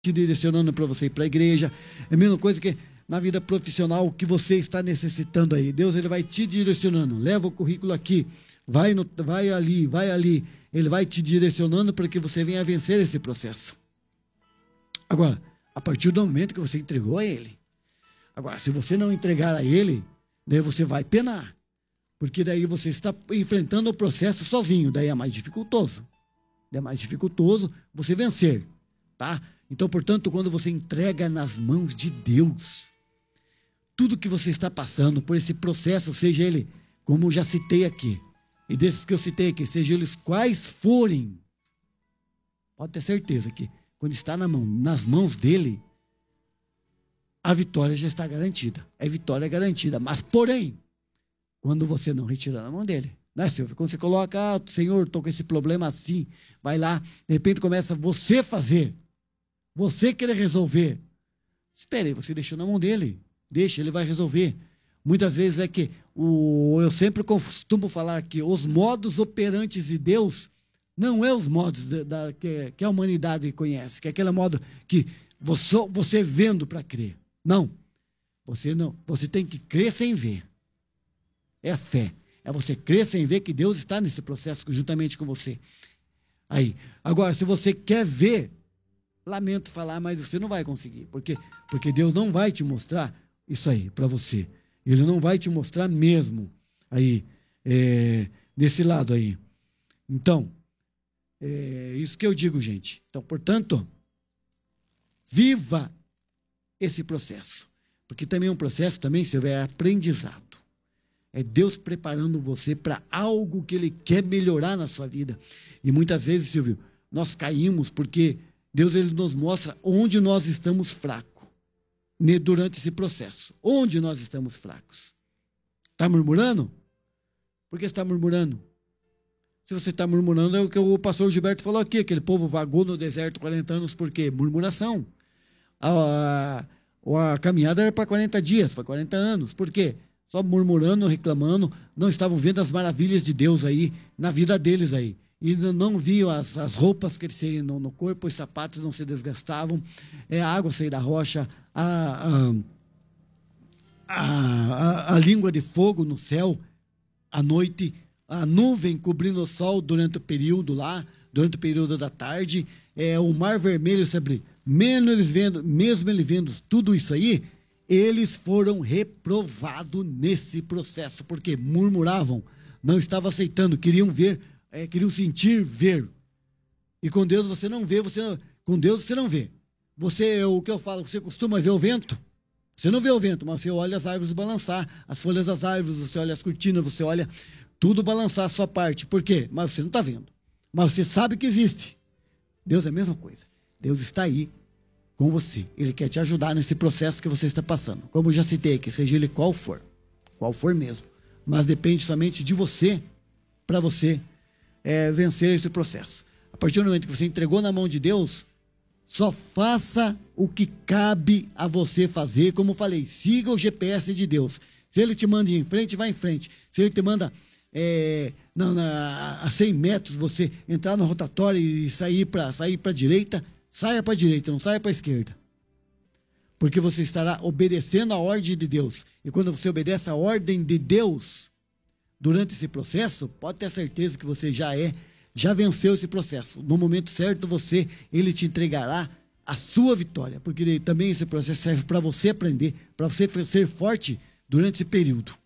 te direcionando para você ir para a igreja. É a mesma coisa que na vida profissional que você está necessitando aí. Deus, ele vai te direcionando. Leva o currículo aqui, vai ali, vai ali. Ele vai te direcionando para que você venha a vencer esse processo. Agora, a partir do momento que você entregou a ele. Agora, se você não entregar a ele, daí você vai penar. Porque daí você está enfrentando o processo sozinho. Daí é mais dificultoso. É mais dificultoso você vencer, tá? Então, portanto, quando você entrega nas mãos de Deus, tudo que você está passando por esse processo, seja ele, como eu já citei aqui, e desses que eu citei aqui, seja eles quais forem, pode ter certeza que quando está nas mãos dele, a vitória já está garantida. A vitória é garantida. Mas, porém, quando você não retira na mão dele, né, Silvio? Quando você coloca, Senhor, estou com esse problema assim, vai lá, de repente começa você fazer, você querer resolver. Espere aí, você deixou na mão dele. Deixa, ele vai resolver. Muitas vezes é que, eu sempre costumo falar que os modos operantes de Deus não é os modos que a humanidade conhece, que é aquele modo que você vendo para crer. Não. Você tem que crer sem ver. É a fé. É você crer sem ver que Deus está nesse processo juntamente com você. Aí. Agora, se você quer ver, lamento falar, mas você não vai conseguir. Porque Deus não vai te mostrar isso aí para você. Ele não vai te mostrar mesmo aí, desse lado aí. Então, é isso que eu digo, gente. Então, portanto, viva esse processo. Porque também é um processo, também, Silvio, é aprendizado. É Deus preparando você para algo que Ele quer melhorar na sua vida. E muitas vezes, Silvio, nós caímos porque Deus, ele nos mostra onde nós estamos fracos durante esse processo. Onde nós estamos fracos. Está murmurando? Por que está murmurando? Se você está murmurando, é o que o pastor Gilberto falou aqui, aquele povo vagou no deserto 40 anos, por quê? Murmuração. A caminhada era para 40 dias, foi 40 anos. Por quê? Só murmurando, reclamando, não estavam vendo as maravilhas de Deus aí, na vida deles aí. E não viam as roupas crescerem no corpo, os sapatos não se desgastavam, a água sair da rocha, a língua de fogo no céu, à noite, a nuvem cobrindo o sol durante o período da tarde, o mar vermelho se abrir. Mesmo eles vendo tudo isso aí, eles foram reprovados nesse processo, porque murmuravam, não estavam aceitando, queriam ver, queriam sentir, ver. E com Deus você não vê, com Deus você não vê. O que eu falo, você costuma ver o vento? Você não vê o vento, mas você olha as árvores balançar, as folhas das árvores, você olha as cortinas, você olha tudo balançar a sua parte. Por quê? Mas você não está vendo. Mas você sabe que existe. Deus é a mesma coisa. Deus está aí com você. Ele quer te ajudar nesse processo que você está passando. Como eu já citei aqui, seja ele qual for mesmo. Mas depende somente de você, para você vencer esse processo. A partir do momento que você entregou na mão de Deus, só faça o que cabe a você fazer. Como eu falei, siga o GPS de Deus. Se ele te manda ir em frente, vá em frente. Se ele te manda a 100 metros, você entrar no rotatório e sair para a direita, saia para a direita, não saia para a esquerda. Porque você estará obedecendo a ordem de Deus. E quando você obedece a ordem de Deus, durante esse processo, pode ter certeza que você já venceu esse processo. No momento certo, ele te entregará a sua vitória. Porque também esse processo serve para você aprender, para você ser forte durante esse período.